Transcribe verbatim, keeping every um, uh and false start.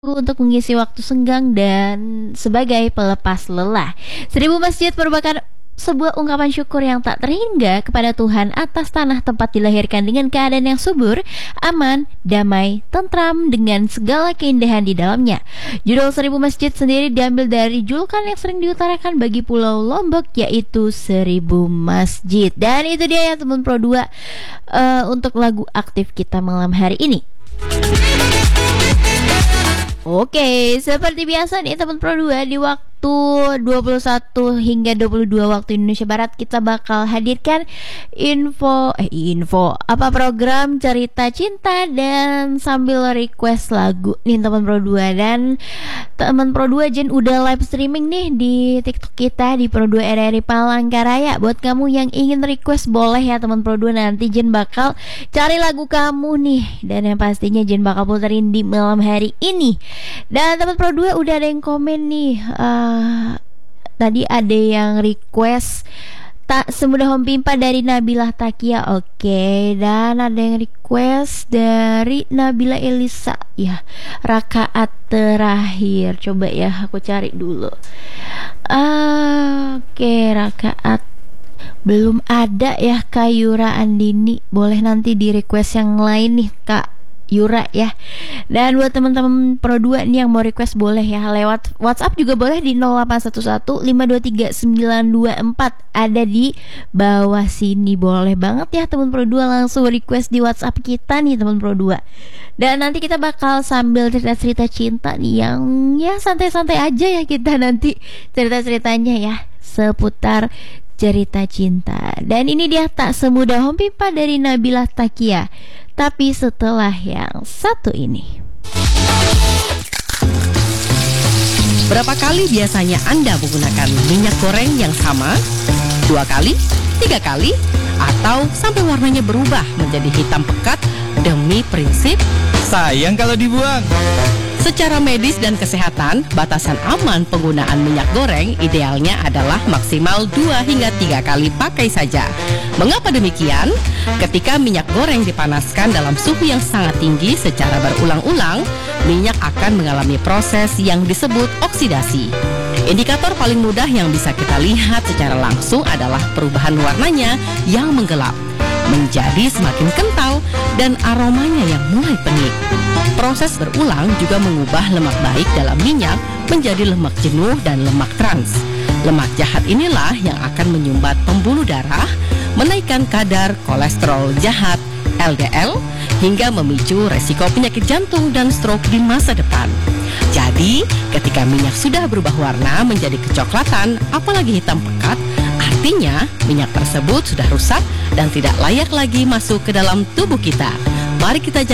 Untuk mengisi waktu senggang dan sebagai pelepas lelah. Seribu masjid merupakan sebuah ungkapan syukur yang tak terhingga kepada Tuhan atas tanah tempat dilahirkan dengan keadaan yang subur, aman, damai, tentram dengan segala keindahan di dalamnya. Judul Seribu Masjid sendiri diambil dari julukan yang sering diutarakan bagi Pulau Lombok, yaitu Seribu Masjid. Dan itu dia ya teman Pro dua uh, untuk lagu aktif kita malam hari ini. Oke, seperti biasa nih teman Pro dua, di waktu dua puluh satu hingga dua puluh dua waktu Indonesia Barat kita bakal hadirkan info eh info apa program cerita cinta dan sambil request lagu nih teman Pro dua. Dan teman Pro dua Jen udah live streaming nih di TikTok kita di Pro dua R R I Palangkaraya. Buat kamu yang ingin request boleh ya teman Pro dua, nanti Jen bakal cari lagu kamu nih dan yang pastinya Jen bakal puterin di malam hari ini. Dan teman Pro dua udah ada yang komen nih, uh, tadi ada yang request Tak Semudah Mempimpa dari Nabila Takia. Oke, dan ada yang request dari Nabila Elisa ya, Rakaat Terakhir. Coba ya aku cari dulu. uh, Oke, Rakaat belum ada ya Kak Yura Andini. Boleh nanti di request yang lain nih Kak Yura ya. Dan buat teman-teman Pro dua nih yang mau request boleh ya lewat WhatsApp juga boleh di nol delapan satu satu lima dua tiga sembilan dua empat, ada di bawah sini. Boleh banget ya teman Pro dua langsung request di WhatsApp kita nih teman Pro dua. Dan nanti kita bakal sambil cerita-cerita cinta nih yang ya santai-santai aja ya, kita nanti cerita-ceritanya ya seputar cerita cinta. Dan ini dia Tak Semudah Mempimpa dari Nabila Takia. Tapi setelah yang satu ini. Berapa kali biasanya Anda menggunakan minyak goreng yang sama? Dua kali? Tiga kali? Atau sampai warnanya berubah menjadi hitam pekat demi prinsip sayang kalau dibuang? Secara medis dan kesehatan, batasan aman penggunaan minyak goreng idealnya adalah maksimal dua hingga tiga kali pakai saja. Mengapa demikian? Ketika minyak goreng dipanaskan dalam suhu yang sangat tinggi secara berulang-ulang, minyak akan mengalami proses yang disebut oksidasi. Indikator paling mudah yang bisa kita lihat secara langsung adalah perubahan warnanya yang menggelap menjadi semakin kental dan aromanya yang mulai penik. Proses berulang juga mengubah lemak baik dalam minyak menjadi lemak jenuh dan lemak trans. Lemak jahat inilah yang akan menyumbat pembuluh darah, menaikkan kadar kolesterol jahat L D L, hingga memicu resiko penyakit jantung dan stroke di masa depan. Jadi, ketika minyak sudah berubah warna menjadi kecoklatan, apalagi hitam pekat, artinya minyak tersebut sudah rusak dan tidak layak lagi masuk ke dalam tubuh kita. Mari kita